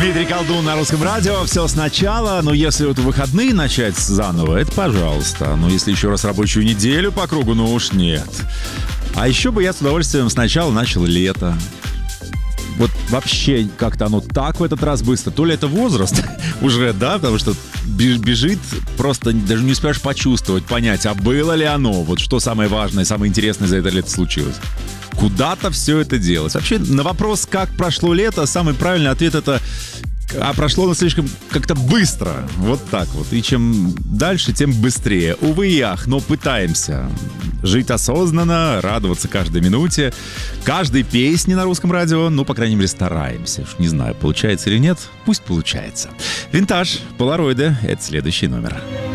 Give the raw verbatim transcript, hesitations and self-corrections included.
Дмитрий Колдун на Русском радио. Все сначала. Но если вот выходные начать заново, это пожалуйста. Но если еще раз рабочую неделю по кругу, ну уж нет. А еще бы я с удовольствием сначала начал лето. Вот вообще как-то оно так в этот раз быстро. То ли это возраст уже, да, потому что бежит, просто даже не успеешь почувствовать, понять, а было ли оно, вот что самое важное, самое интересное за это лето случилось. Куда-то все это делось. Вообще на вопрос, как прошло лето, самый правильный ответ — это а прошло оно слишком как-то быстро. Вот так вот. И чем дальше, тем быстрее. Увы и ах, но пытаемся жить осознанно, радоваться каждой минуте, каждой песне на Русском радио. Ну, по крайней мере, стараемся. Не знаю, получается или нет. Пусть получается. Винтаж, полароиды — это следующий номер.